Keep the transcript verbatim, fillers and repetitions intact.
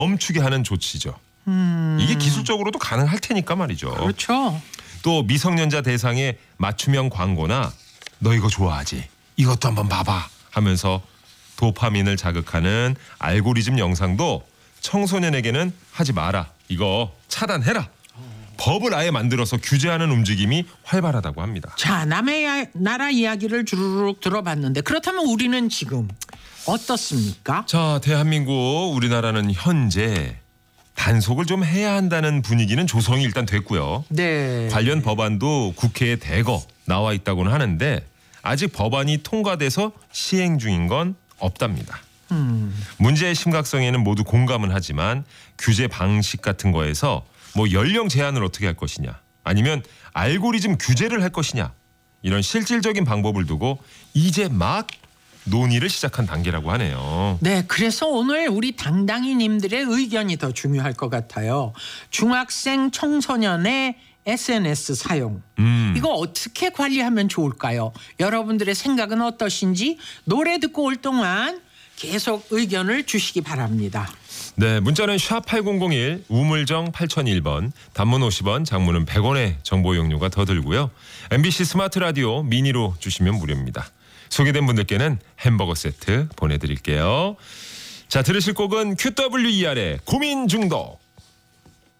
멈추게 하는 조치죠. 음. 이게 기술적으로도 가능할 테니까 말이죠. 그렇죠. 또 미성년자 대상의 맞춤형 광고나 너 이거 좋아하지? 이것도 한번 봐봐 하면서 도파민을 자극하는 알고리즘 영상도 청소년에게는 하지 마라. 이거 차단해라. 법을 아예 만들어서 규제하는 움직임이 활발하다고 합니다. 자, 남의 야- 나라 이야기를 주르륵 들어봤는데 그렇다면 우리는 지금 어떻습니까? 자, 대한민국 우리나라는 현재 단속을 좀 해야 한다는 분위기는 조성이 일단 됐고요. 네. 관련 법안도 국회에 대거 나와 있다고는 하는데 아직 법안이 통과돼서 시행 중인 건 없답니다. 음. 문제의 심각성에는 모두 공감은 하지만 규제 방식 같은 거에서 뭐 연령 제한을 어떻게 할 것이냐 아니면 알고리즘 규제를 할 것이냐 이런 실질적인 방법을 두고 이제 막 논의를 시작한 단계라고 하네요. 네, 그래서 오늘 우리 당당이님들의 의견이 더 중요할 것 같아요. 중학생 청소년의 에스엔에스 사용. 음. 이거 어떻게 관리하면 좋을까요? 여러분들의 생각은 어떠신지 노래 듣고 올 동안 계속 의견을 주시기 바랍니다. 네, 문자는 샵 팔공공일 우물정 팔공공일 번 단문 오십 원 장문은 백 원의 정보 이용료가 더 들고요. 엠비씨 스마트 라디오 미니로 주시면 무료입니다. 소개된 분들께는 햄버거 세트 보내드릴게요. 자, 들으실 곡은 큐더블유이알의 고민 중독.